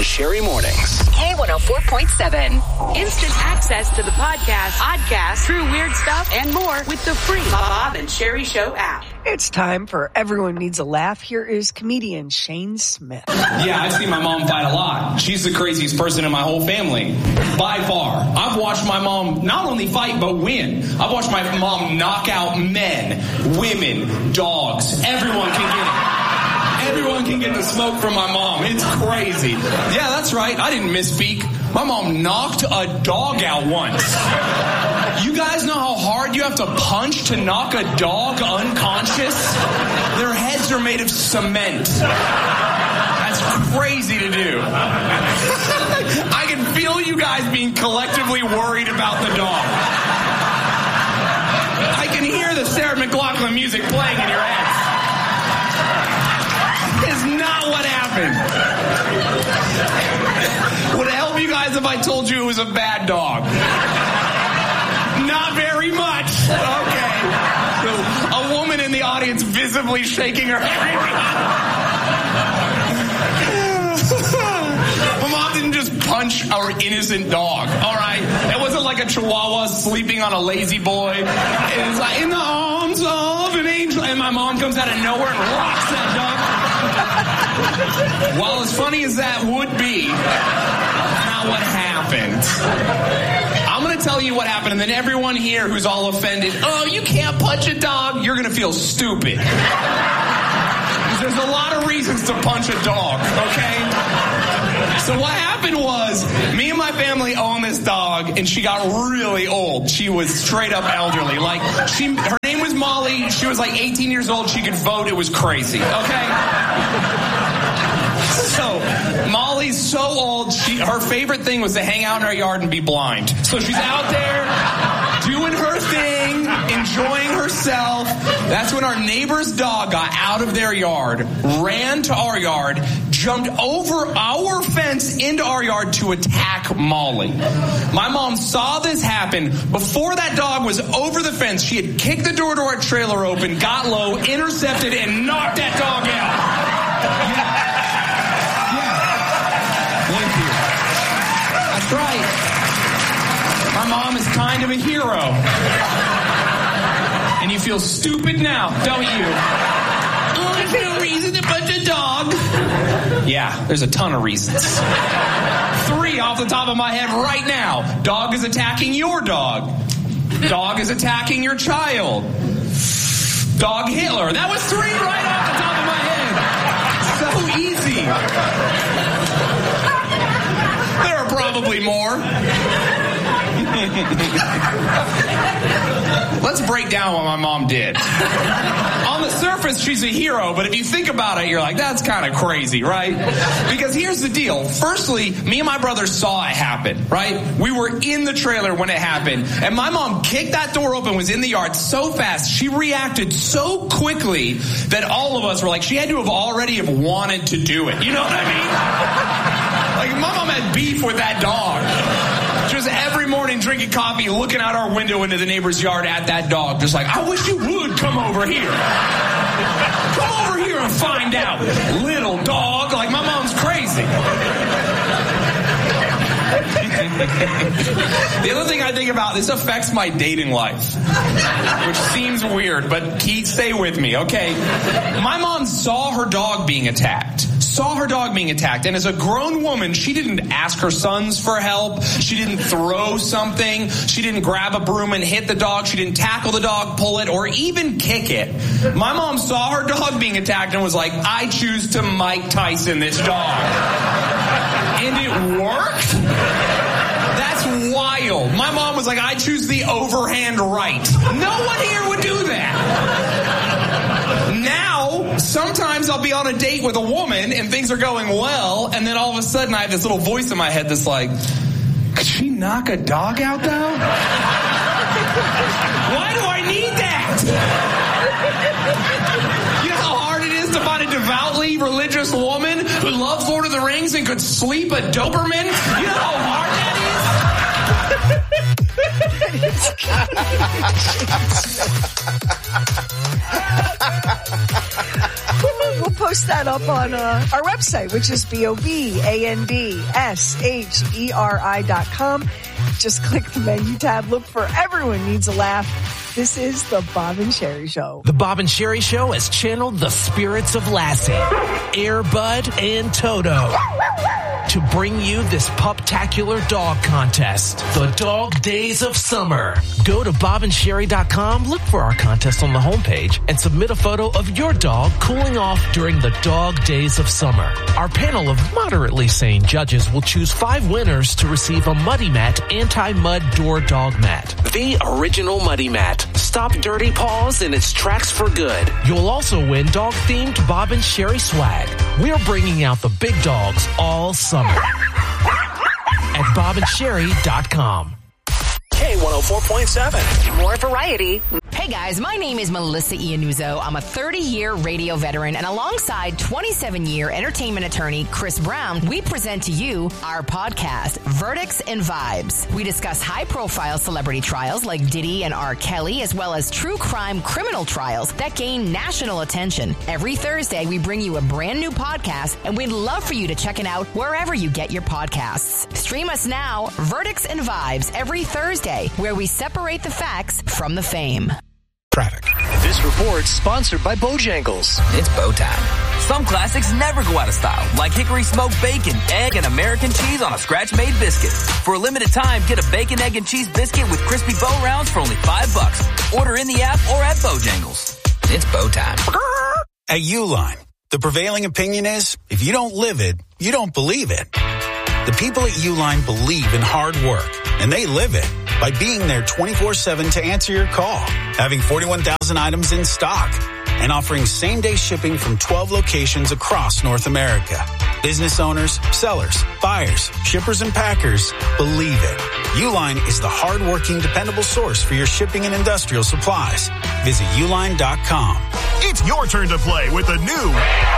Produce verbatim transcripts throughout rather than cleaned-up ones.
and Sherry Mornings. K one oh four point seven. Instant access to the podcast, podcast, true weird stuff, and more with the free Bob and Sherry Show app. It's time for Everyone Needs a Laugh. Here is comedian Shane Smith. Yeah, I've seen my mom fight a lot. She's the craziest person in my whole family, by far. I've watched my mom not only fight, but win. I've watched my mom knock out men, women, dogs. Everyone can get it. Everyone can get the smoke from my mom. It's crazy. Yeah, that's right. I didn't misspeak. My mom knocked a dog out once. You guys know how hard you have to punch to knock a dog unconscious? Their heads are made of cement. That's crazy to do. I can feel you guys being collectively worried about the dog. I can hear the Sarah McLachlan music playing in your heads. It's not what happened. Would it help you guys if I told you it was a bad dog? Not very much. Okay. So, a woman in the audience visibly shaking her head. My mom didn't just punch our innocent dog, all right? It wasn't like a chihuahua sleeping on a lazy boy. It was like, in the arms of an angel. And my mom comes out of nowhere and rocks that dog. While as funny as that would be, that's not what happened. I'm going to tell you what happened, and then everyone here who's all offended, oh, you can't punch a dog, you're going to feel stupid. There's a lot of reasons to punch a dog, okay? So what happened was, me and my family owned this dog, and she got really old. She was straight up elderly. Like, she, her name was Molly. She was like eighteen years old. She could vote. It was crazy, okay? So, Molly's so old, she, her favorite thing was to hang out in her yard and be blind. So she's out there doing her thing, enjoying herself. That's when our neighbor's dog got out of their yard, ran to our yard, jumped over our fence into our yard to attack Molly. My mom saw this happen. Before that dog was over the fence, she had kicked the door to our trailer open, got low, intercepted, and knocked that dog out. Yeah. That's right. My mom is kind of a hero. And you feel stupid now, don't you? Oh, there's no reason to punch a dog. Yeah, there's a ton of reasons. Three off the top of my head right now. Dog is attacking your dog. Dog is attacking your child. Dog Hitler. That was three right off the top of my head. So easy. There are probably more. Let's break down what my mom did. On the surface, she's a hero, but if you think about it, you're like, that's kind of crazy, right? Because here's the deal. Firstly, me and my brother saw it happen, right? We were in the trailer when it happened, and my mom kicked that door open, was in the yard so fast, she reacted so quickly that all of us were like, she had to have already have wanted to do it. You know what I mean? Like, my mom had beef with that dog. She was every morning drinking coffee, looking out our window into the neighbor's yard at that dog, just like, I wish you would come over here. Come over here and find out. Little dog, like my mom's crazy. The other thing I think about, this affects my dating life, which seems weird, but Keith, stay with me, okay? My mom saw her dog being attacked. Saw her dog being attacked, and as a grown woman, she didn't ask her sons for help. She didn't throw something. She didn't grab a broom and hit the dog. She didn't tackle the dog, pull it, or even kick it. My mom saw her dog being attacked and was like, I choose to Mike Tyson this dog. And it worked? That's wild. My mom was like, I choose the overhand right. No one here would do that. Now, sometimes I'll be on a date with a woman and things are going well, and then all of a sudden I have this little voice in my head that's like, could she knock a dog out though? Why do I need that? You know how hard it is to find a devoutly religious woman who loves Lord of the Rings and could sleep a Doberman? You know how hard that is? We'll post that up on uh, our website, which is B O B A N D S H E R I dot com. Just click the menu tab. Look for Everyone Needs a Laugh. This is the Bob and Sherry Show. The Bob and Sherry Show has channeled the spirits of Lassie, Air Bud, and Toto to bring you this puptacular dog contest, the Dog Days of Summer. Go to bob and sherry dot com, look for our contest on the homepage, and submit a photo of your dog cooling off during the Dog Days of Summer. Our panel of moderately sane judges will choose five winners to receive a Muddy Mat anti-mud door dog mat. The original Muddy Mat. Stop dirty paws in its tracks for good. You'll also win dog-themed Bob and Sherry swag. We're bringing out the big dogs all summer at bob and sherry dot com. K one oh four point seven. More variety. Hey guys, my name is Melissa Iannuzzo. I'm a thirty-year radio veteran, and alongside twenty-seven-year entertainment attorney Chris Brown, we present to you our podcast, Verdicts and Vibes. We discuss high-profile celebrity trials like Diddy and R. Kelly, as well as true crime criminal trials that gain national attention. Every Thursday, we bring you a brand new podcast, and we'd love for you to check it out wherever you get your podcasts. Stream us now, Verdicts and Vibes, every Thursday, where we separate the facts from the fame. Traffic. This report's sponsored by Bojangles. It's bow time. Some classics never go out of style, like hickory smoked bacon, egg, and American cheese on a scratch-made biscuit. For a limited time, get a bacon, egg, and cheese biscuit with crispy bow rounds for only five bucks. Order in the app or at Bojangles. It's bow time. At Uline, the prevailing opinion is, if you don't live it, you don't believe it. The people at Uline believe in hard work, and they live it by being there twenty-four seven to answer your call, having forty-one thousand items in stock, and offering same-day shipping from twelve locations across North America. Business owners, sellers, buyers, shippers, and packers believe it. Uline is the hard-working, dependable source for your shipping and industrial supplies. Visit uline dot com. It's your turn to play with the new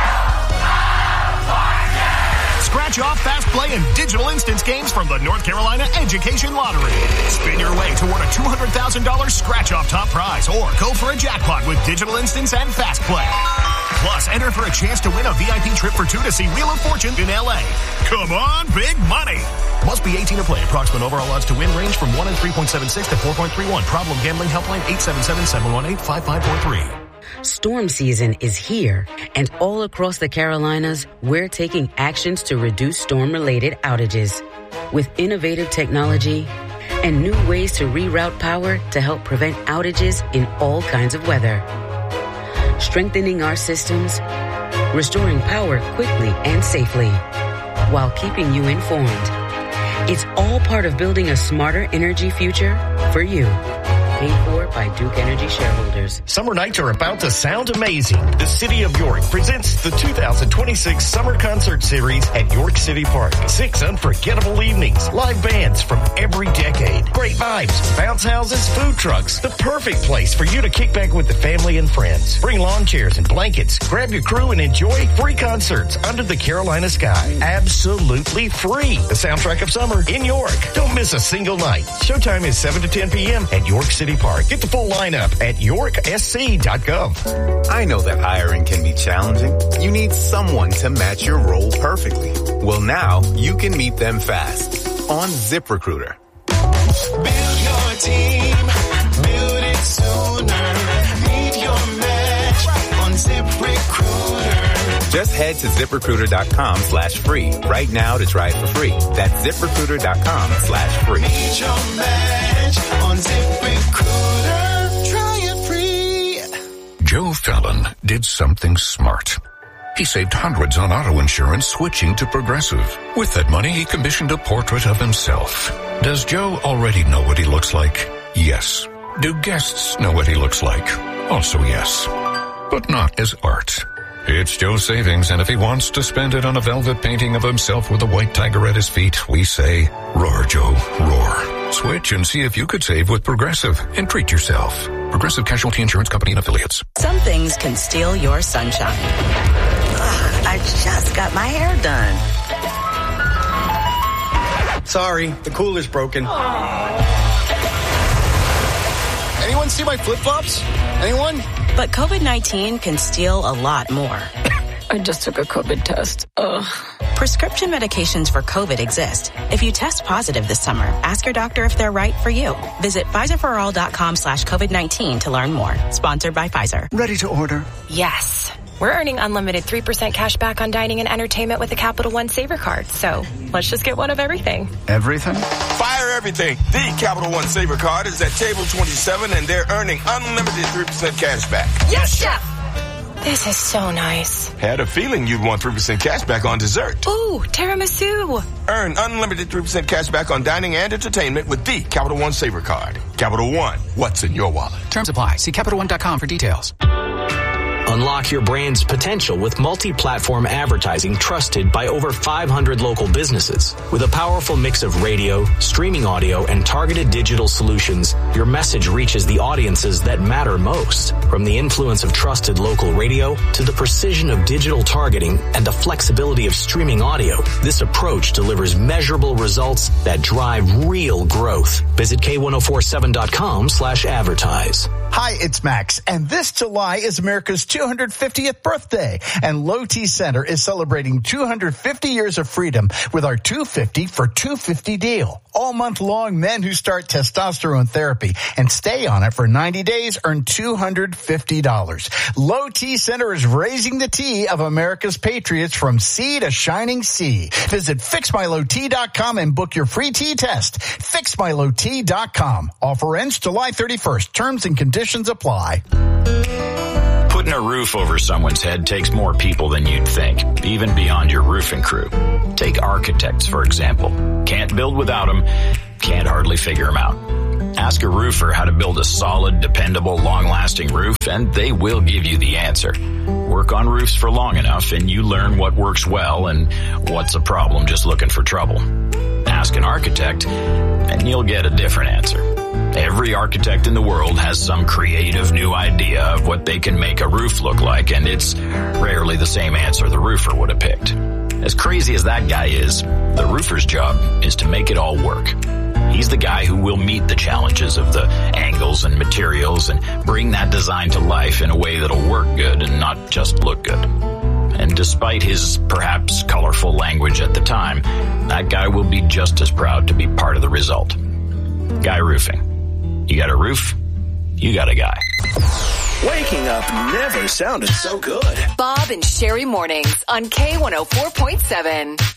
Scratch Off, Fast Play, and Digital Instance games from the North Carolina Education Lottery. Spin your way toward a two hundred thousand dollars Scratch Off top prize or go for a jackpot with Digital Instance and Fast Play. Plus, enter for a chance to win a V I P trip for two to see Wheel of Fortune in L A. Come on, big money! Must be eighteen to play. Approximate overall odds to win range from one in three point seven six to four point three one. Problem gambling helpline eight seven seven, seven one eight, five five four three. Storm season is here, and all across the Carolinas, we're taking actions to reduce storm-related outages with innovative technology and new ways to reroute power to help prevent outages in all kinds of weather. Strengthening our systems, restoring power quickly and safely, while keeping you informed. It's all part of building a smarter energy future for you. Paid for by Duke Energy shareholders. Summer nights are about to sound amazing. The City of York presents the two thousand twenty-six Summer Concert Series at York City Park. Six unforgettable evenings, live bands from every decade, great vibes, bounce houses, food trucks. The perfect place for you to kick back with the family and friends. Bring lawn chairs and blankets. Grab your crew and enjoy free concerts under the Carolina sky. Absolutely free. The soundtrack of summer in York. Don't miss a single night. Showtime is seven to ten p.m. at York City Park. Get the full lineup at york s c dot gov. I know that hiring can be challenging. You need someone to match your role perfectly. Well, now you can meet them fast on ZipRecruiter. Build your team. Build it sooner. Meet your match on ZipRecruiter. Just head to ZipRecruiter.com slash free right now to try it for free. That's ZipRecruiter.com slash free. Meet your match on ZipRecruiter. Try it free. Joe Fallon did something smart. He saved hundreds on auto insurance switching to Progressive. With that money, he commissioned a portrait of himself. Does Joe already know what he looks like? Yes. Do guests know what he looks like? Also yes. But not as art. It's Joe's savings, and if he wants to spend it on a velvet painting of himself with a white tiger at his feet, we say, roar, Joe, roar. Switch and see if you could save with Progressive and treat yourself. Progressive Casualty Insurance Company and Affiliates. Some things can steal your sunshine. Ugh, I just got my hair done. Sorry, the cooler's broken. Anyone see my flip-flops? Anyone? But COVID nineteen can steal a lot more. I just took a COVID test. Ugh. Prescription medications for COVID exist. If you test positive this summer, ask your doctor if they're right for you. Visit Pfizerforall.com slash COVID-19 to learn more. Sponsored by Pfizer. Ready to order? Yes. We're earning unlimited three percent cash back on dining and entertainment with the Capital One Saver card. So let's just get one of everything. Everything? Fire everything. The Capital One Saver card is at table twenty-seven and they're earning unlimited three percent cash back. Yes, Chef! This is so nice. Had a feeling you'd want three percent cash back on dessert. Ooh, tiramisu. Earn unlimited three percent cash back on dining and entertainment with the Capital One Saver card. Capital One, what's in your wallet? Terms apply. See Capital One dot com for details. Unlock your brand's potential with multi-platform advertising trusted by over five hundred local businesses. With a powerful mix of radio, streaming audio, and targeted digital solutions, your message reaches the audiences that matter most. From the influence of trusted local radio to the precision of digital targeting and the flexibility of streaming audio, this approach delivers measurable results that drive real growth. Visit K ten forty-seven dot com slash advertise. Hi, it's Max, and this July is America's two hundred fiftieth birthday, and Low T Center is celebrating two hundred fifty years of freedom with our two hundred fifty for two hundred fifty deal. All month long, men who start testosterone therapy and stay on it for ninety days earn two hundred fifty dollars. Low T Center is raising the T of America's patriots from sea to shining sea. Visit fix my low t dot com and book your free tea test. fix my low t dot com. Offer ends July thirty-first. Terms and conditions apply. Putting a roof over someone's head takes more people than you'd think, even beyond your roofing crew. Take architects, for example. Can't build without them, can't hardly figure them out. Ask a roofer how to build a solid, dependable, long-lasting roof, and they will give you the answer. Work on roofs for long enough, and you learn what works well and what's a problem just looking for trouble. Ask an architect, and you'll get a different answer. Every architect in the world has some creative new idea of what they can make a roof look like, and it's rarely the same answer the roofer would have picked. As crazy as that guy is, the roofer's job is to make it all work. He's the guy who will meet the challenges of the angles and materials and bring that design to life in a way that'll work good and not just look good. And despite his perhaps colorful language at the time, that guy will be just as proud to be part of the result. Guy Roofing. You got a roof, you got a guy. Waking up never sounded so good. Bob and Sherry mornings on K one oh four point seven.